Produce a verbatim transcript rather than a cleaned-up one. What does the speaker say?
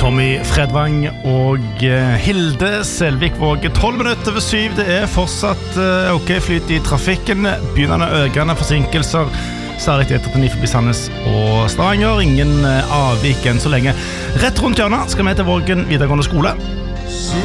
Tommy Fredvang og Hilde Selvik Våge. tolv minutter over syv, det er fortsatt uh, ok flyt i trafikken. Begynnende økende forsinkelser, særlig etter til ni forbi Sandnes og Stavanger. Ingen uh, avvik enn så lenge. Rett rundt hjørnet skal vi til Vågen videregående skole.